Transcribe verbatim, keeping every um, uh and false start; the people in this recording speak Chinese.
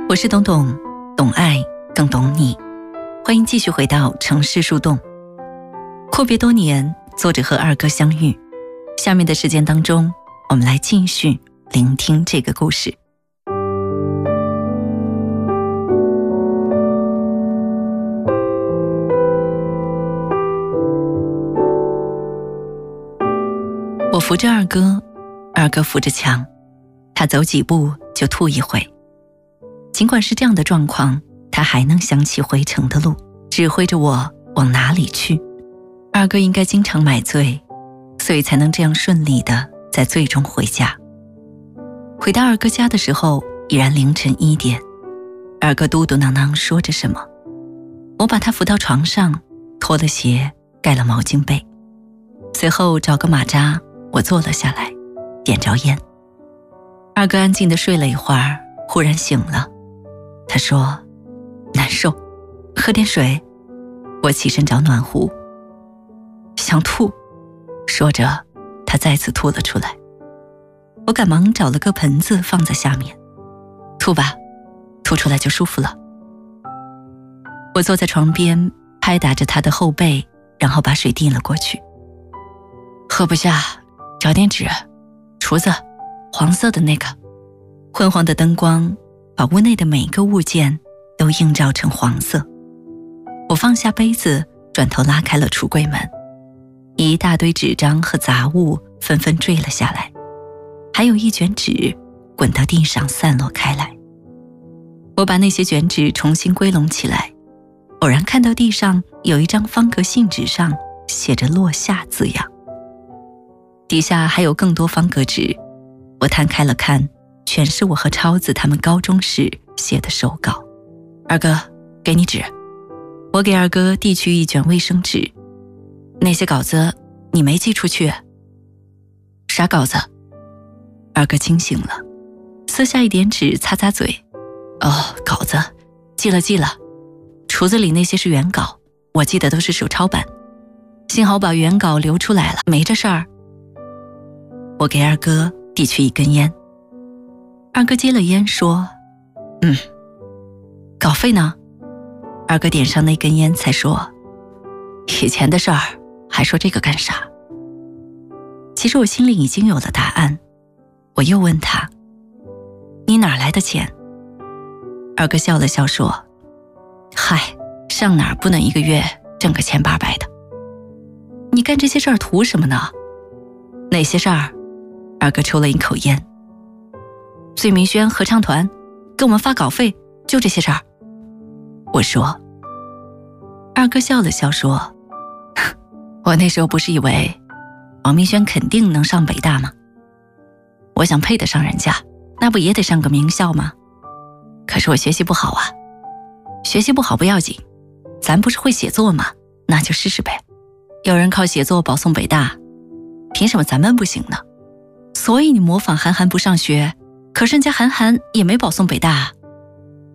我是董董，懂爱更懂你。欢迎继续回到城市树洞。阔别多年，作者和二哥相遇。下面的时间当中，我们来继续聆听这个故事。我扶着二哥，二哥扶着墙，他走几步就吐一回。尽管是这样的状况，他还能想起回程的路，指挥着我往哪里去。二哥应该经常买醉，所以才能这样顺利地在醉中回家。回到二哥家的时候，已然凌晨一点。二哥嘟嘟囔囔说着什么，我把他扶到床上，脱了鞋，盖了毛巾被，随后找个马扎，我坐了下来，点着烟。二哥安静地睡了一会儿，忽然醒了。他说难受，喝点水。我起身找暖壶，想吐，说着他再次吐了出来。我赶忙找了个盆子放在下面，吐吧，吐出来就舒服了。我坐在床边，拍打着他的后背，然后把水递了过去。喝不下，找点纸，厨子，黄色的那个。昏黄的灯光把屋内的每一个物件都映照成黄色。我放下杯子，转头拉开了橱柜门，一大堆纸张和杂物纷纷坠了下来，还有一卷纸滚到地上散落开来。我把那些卷纸重新归拢起来，偶然看到地上有一张方格信纸，上写着落下字样，底下还有更多方格纸。我摊开了看，全是我和超子他们高中时写的手稿。二哥，给你纸。我给二哥递去一卷卫生纸。那些稿子你没寄出去？啥稿子？二哥清醒了，撕下一点纸擦擦嘴。哦，稿子，寄了寄了。橱子里那些是原稿，我记得都是手抄版。幸好把原稿留出来了，没这事儿。我给二哥递去一根烟。二哥接了烟说，嗯，稿费呢？二哥点上那根烟才说，以前的事儿还说这个干啥？其实我心里已经有了答案。我又问他，你哪来的钱？二哥笑了笑说，嗨，上哪儿不能一个月挣个千八百的？你干这些事儿图什么呢？哪些事儿？二哥抽了一口烟。醉明轩合唱团给我们发稿费，就这些事儿。我说。二哥笑了笑说，我那时候不是以为王明轩肯定能上北大吗？我想配得上人家，那不也得上个名校吗？可是我学习不好啊。学习不好不要紧，咱不是会写作吗？那就试试呗。有人靠写作保送北大，凭什么咱们不行呢？所以你模仿韩寒不上学，可是人家韩寒也没保送北大啊。